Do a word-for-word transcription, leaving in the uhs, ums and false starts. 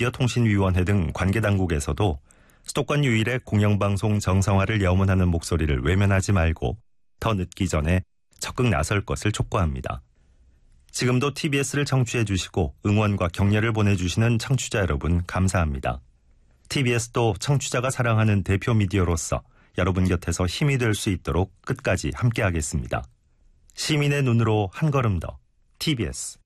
미디어통신위원회 등 관계당국에서도 수도권 유일의 공영방송 정상화를 염원하는 목소리를 외면하지 말고 더 늦기 전에 적극 나설 것을 촉구합니다. 지금도 티비에스를 청취해 주시고 응원과 격려를 보내주시는 청취자 여러분 감사합니다. 티비에스도 청취자가 사랑하는 대표 미디어로서 여러분 곁에서 힘이 될 수 있도록 끝까지 함께하겠습니다. 시민의 눈으로 한 걸음 더 티비에스